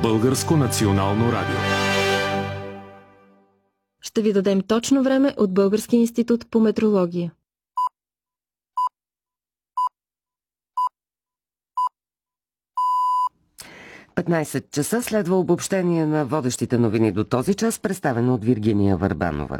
Българско национално радио. Ще ви дадем точно време от Българския институт по метрология. – 15 часа следва обобщение на водещите новини до този час, представено от Виргиния Върбанова.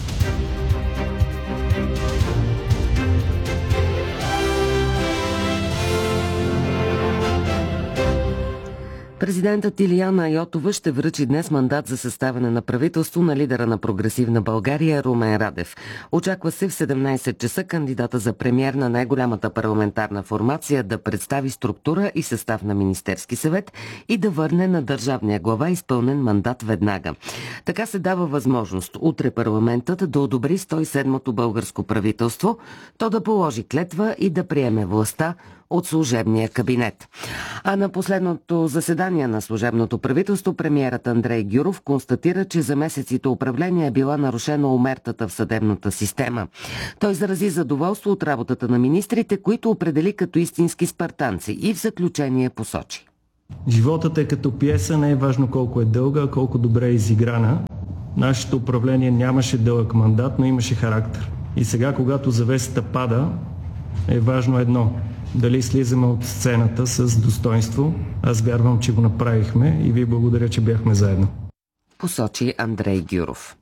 Президентът Илияна Йотова ще връчи днес мандат за съставяне на правителство на лидера на Прогресивна България Румен Радев. Очаква се в 17 часа кандидата за премиер на най-голямата парламентарна формация да представи структура и състав на Министерски съвет и да върне на държавния глава изпълнен мандат веднага. Така се дава възможност утре парламентът да одобри 107-то българско правителство, то да положи клетва и да приеме властта от служебния кабинет. А на последното заседание на служебното правителство премиерът Андрей Гюров констатира, че за месеците управление е била нарушена омертата в съдебната система. Той изрази задоволство от работата на министрите, които определи като истински спартанци и в заключение посочи: животът е като пиеса, не е важно колко е дълга, а колко добре е изиграна. Нашето управление нямаше дълъг мандат, но имаше характер. И сега, когато завесата пада, е важно едно – дали слизаме от сцената с достоинство. Аз вярвам, че го направихме и ви благодаря, че бяхме заедно. Посочи Андрей Гюров.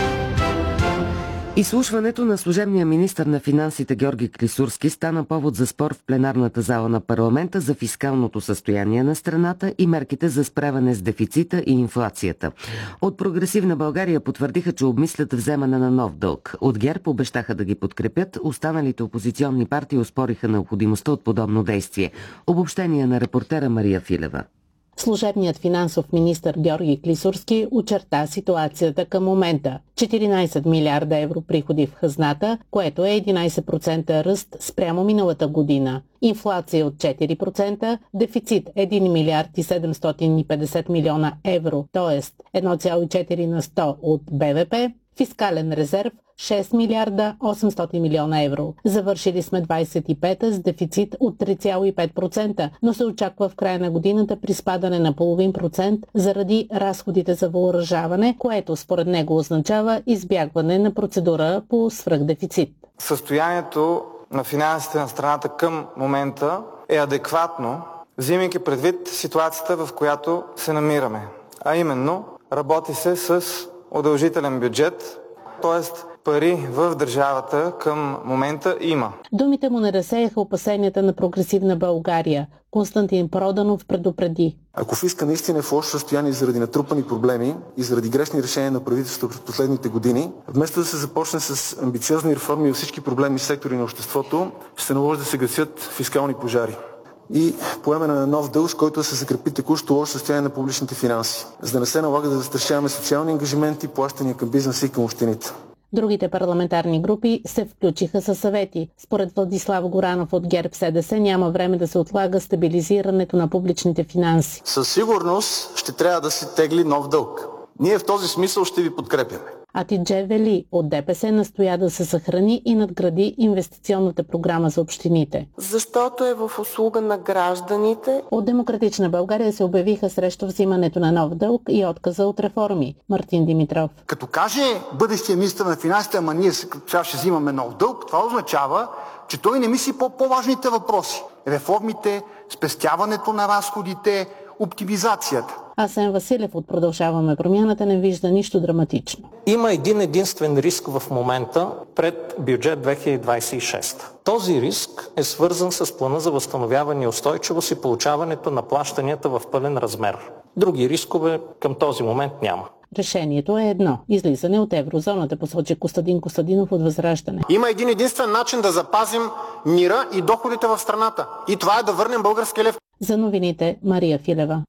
Изслушването на служебния министър на финансите Георги Клисурски стана повод за спор в пленарната зала на парламента за фискалното състояние на страната и мерките за справяне с дефицита и инфлацията. От Прогресивна България потвърдиха, че обмислят вземане на нов дълг. От ГЕРБ обещаха да ги подкрепят, останалите опозиционни партии оспориха необходимостта от подобно действие. Обобщение на репортера Мария Филева. Служебният финансов министър Георги Клисурски очерта ситуацията към момента. 14 милиарда евро приходи в хазната, което е 11% ръст спрямо миналата година. Инфлация от 4%, дефицит 1 милиард и 750 милиона евро, т.е. 1,4 на 100 от БВП, фискален резерв 6 милиарда 800 милиона евро. Завършили сме 25-та с дефицит от 3,5%, но се очаква в края на годината приспадане на половин процент заради разходите за въоръжаване, което според него означава избягване на процедура по свръхдефицит. Състоянието на финансите на страната към момента е адекватно, взимайки предвид ситуацията, в която се намираме. А именно, работи се с удължителен бюджет, т.е. пари в държавата към момента има. Думите му не разсеяха опасенията на Прогресивна България. Константин Проданов предупреди: ако фиска наистина е в лошо състояние заради натрупани проблеми и заради грешни решения на правителството през последните години, вместо да се започне с амбициозни реформи във всички проблемни сектори на обществото, ще се наложи да се гасят фискални пожари и поемане на нов дълг, с който да се закрепи текущо лошо състояние на публичните финанси, за да не се налага да застрашаваме социални ангажименти, плащания към бизнеса и към общините. Другите парламентарни групи се включиха със съвети. Според Владислав Горанов от ГЕРБ-СДС няма време да се отлага стабилизирането на публичните финанси. Със сигурност ще трябва да се тегли нов дълг. Ние в този смисъл ще ви подкрепяме. Атидже Вели от ДПС настоя да се съхрани и надгради инвестиционната програма за общините. Защото е в услуга на гражданите. От Демократична България се обявиха срещу взимането на нов дълг и отказа от реформи. Мартин Димитров. Като каже бъдещия министър на финансите, ама ние сега ще взимаме нов дълг, това означава, че той не мисли по по-важните въпроси. Реформите, спестяването на разходите, оптимизацията. Асен Василев от Продължаваме промяната не вижда нищо драматично. Има един единствен риск в момента пред бюджет 2026. Този риск е свързан с плана за възстановяване и устойчивост и получаването на плащанията в пълен размер. Други рискове към този момент няма. Решението е едно – излизане от еврозоната, посочи Костадин Костадинов от Възраждане. Има един единствен начин да запазим мира и доходите в страната. И това е да върнем българския лев. За новините Мария Филева.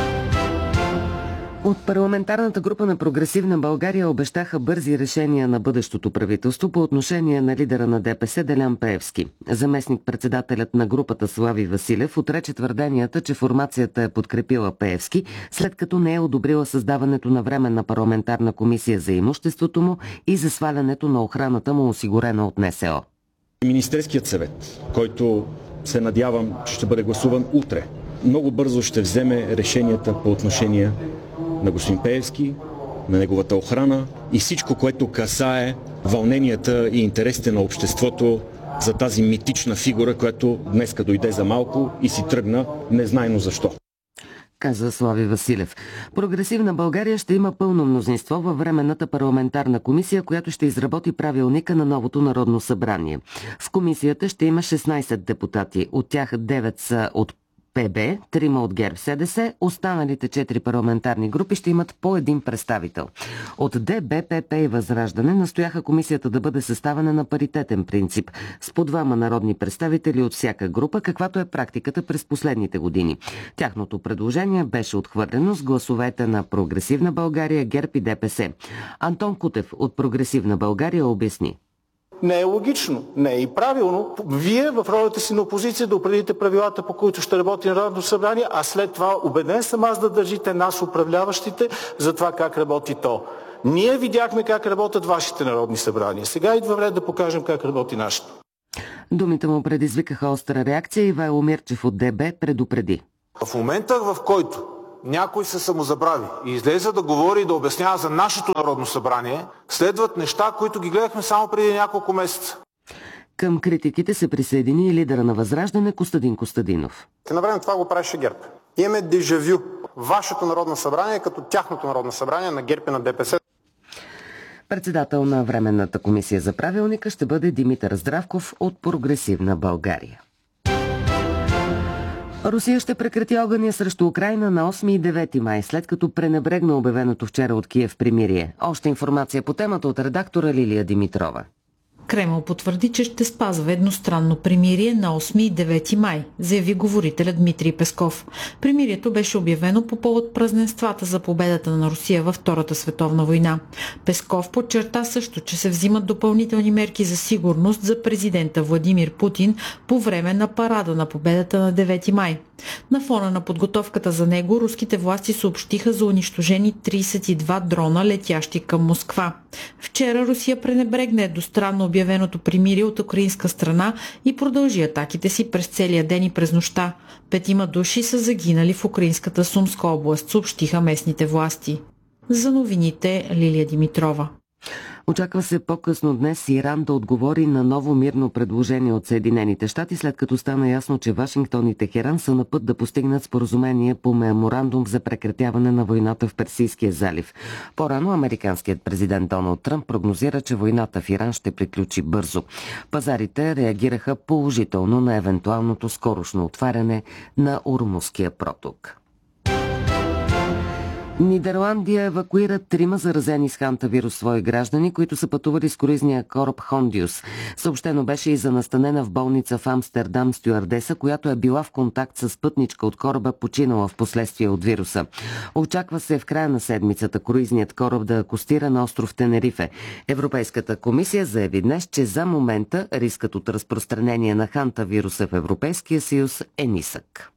От парламентарната група на Прогресивна България обещаха бързи решения на бъдещото правителство по отношение на лидера на ДПС Делян Пеевски. Заместник-председателят на групата Слави Василев отрече твърденията, че формацията е подкрепила Пеевски, след като не е одобрила създаването на временна парламентарна комисия за имуществото му и за свалянето на охраната му, осигурена от НСО. Министерският съвет, който се надявам, че ще бъде гласуван утре, много бързо ще вземе решенията по отношение на господин Пеевски, на неговата охрана и всичко, което касае вълненията и интересите на обществото за тази митична фигура, която днеска дойде за малко и си тръгна незнайно защо. Каза Слави Василев. Прогресивна България ще има пълно мнозинство във Временната парламентарна комисия, която ще изработи правилника на новото Народно събрание. В комисията ще има 16 депутати. От тях 9 са от ПБ, 3 от ГЕРБ-СДС, останалите 4 парламентарни групи ще имат по един представител. От ДБ, ПП и Възраждане настояха комисията да бъде съставена на паритетен принцип, с по 2 народни представители от всяка група, каквато е практиката през последните години. Тяхното предложение беше отхвърлено с гласовете на Прогресивна България, ГЕРБ и ДПС. Антон Кутев от Прогресивна България обясни. Не е логично, не е и правилно. Вие в ролята си на опозиция да определите правилата, по които ще работи Народното събрание, а след това убеден съм аз да държите нас, управляващите, за това как работи то. Ние видяхме как работят вашите народни събрания. Сега идва време да покажем как работи нашето. Думите му предизвикаха остра реакция и Ивайло Мирчев от ДБ предупреди. В момента, в който някой се самозабрави и излезе да говори и да обяснява за нашето Народно събрание, следват неща, които ги гледахме само преди няколко месеца. Към критиките се присъедини и лидера на Възраждане Костадин Костадинов. На време това го правеше ГЕРБ. Имаме дежавю. Вашето Народно събрание като тяхното Народно събрание на ГЕРБ и на ДПС. Председател на Временната комисия за правилника ще бъде Димитър Здравков от Прогресивна България. Русия ще прекрати огъня срещу Украйна на 8 и 9 май, след като пренебрегна обявеното вчера от Киев примирие. Още информация по темата от редактора Лилия Димитрова. Кремъл потвърди, че ще спазва едностранно примирие на 8 и 9 май, заяви говорителя Дмитрий Песков. Примирието беше обявено по повод празненствата за победата на Русия във Втората световна война. Песков подчерта също, че се взимат допълнителни мерки за сигурност за президента Владимир Путин по време на парада на победата на 9 май. На фона на подготовката за него, руските власти съобщиха за унищожени 32 дрона, летящи към Москва. Вчера Русия пренебрегна едностранно обявеното примирие от украинска страна и продължи атаките си през целия ден и през нощта. 5 души са загинали в украинската Сумска област, съобщиха местните власти. За новините Лилия Димитрова. Очаква се по-късно днес Иран да отговори на ново мирно предложение от Съединените щати, след като стана ясно, че Вашингтон и Техеран са на път да постигнат споразумение по меморандум за прекратяване на войната в Персийския залив. По-рано американският президент Доналд Тръмп прогнозира, че войната в Иран ще приключи бързо. Пазарите реагираха положително на евентуалното скорошно отваряне на Ормузския проток. Нидерландия евакуира 3 заразени с хантавирус свои граждани, които са пътували с круизния кораб Хондиус. Съобщено беше и за настанена в болница в Амстердам стюардеса, която е била в контакт с пътничка от кораба, починала в последствие от вируса. Очаква се в края на седмицата круизният кораб да акостира на остров Тенерифе. Европейската комисия заяви днес, че за момента рискът от разпространение на хантавируса в Европейския съюз е нисък.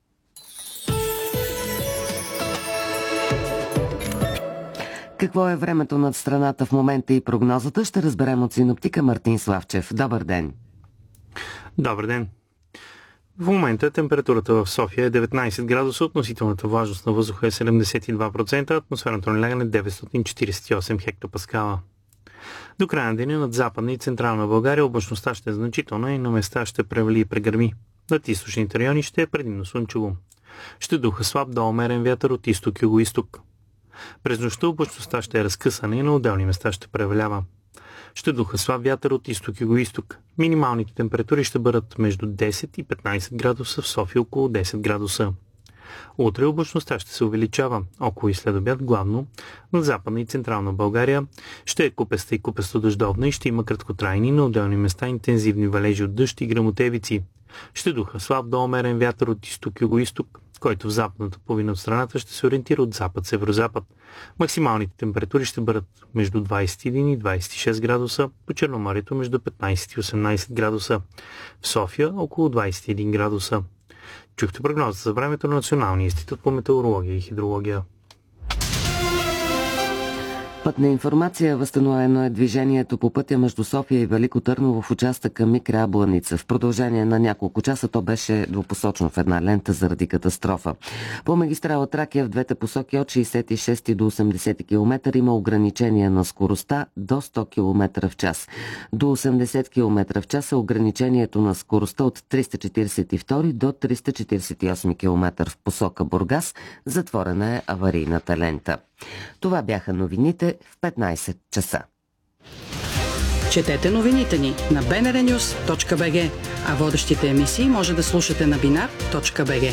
Какво е времето над страната в момента и прогнозата, ще разберем от синоптика Мартин Славчев. Добър ден! Добър ден! В момента температурата в София е 19 градуса, относителната влажност на въздуха е 72%, атмосферното налягане 948 хектопаскала. До края на деня над Западна и Централна България облачността ще е значителна и на места ще превали и прегърми. Над източните райони ще е предимно слънчево. Ще духа слаб до умерен вятър от изток-югоизток. През нощта облачността ще е разкъсана и на отделни места ще превалява. Ще духа слаб вятър от изток-югоизток. Минималните температури ще бъдат между 10 и 15 градуса, в София около 10 градуса. Утре облачността ще се увеличава, около и след обяд главно. На Западна и Централна България ще е купеста и купесто-дъждовна и ще има краткотрайни на отделни места интензивни валежи от дъжд и гръмотевици. Ще духа слаб до умерен вятър от изток-югоизток, който в западната половина от страната ще се ориентира от запад-северозапад. Максималните температури ще бъдат между 21 и 26 градуса, по Черноморието между 15 и 18 градуса, в София около 21 градуса. Чухте прогнозата за времето на Националния институт по метеорология и хидрология. Пътна информация. Възстановено е движението по пътя между София и Велико Търново в участъка Микра Бланица. В продължение на няколко часа то беше двупосочно в една лента заради катастрофа. По магистрала Тракия в двете посоки от 66 до 80 км има ограничение на скоростта до 100 км в час. До 80 км в час е ограничението на скоростта от 342 до 348 км в посока Бургас. Затворена е аварийната лента. Това бяха новините в 15 часа. Четете новините ни на bnrnews.bg, а водещите емисии може да слушате на binar.bg.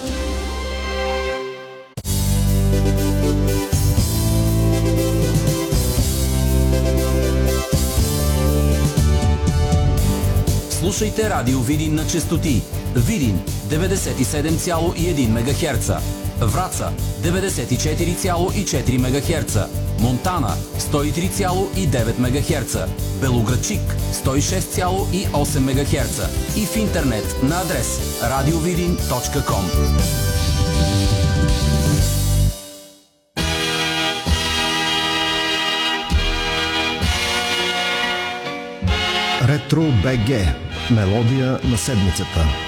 Слушайте Радио Видин на честоти. Видин 97,1 МГц. Враца 94,4 МГц. Монтана 103,9 МГц. Белоградчик 106,8 МГц. И в интернет на адрес radiovidin.com. Ретро БГ. Мелодия на седмицата.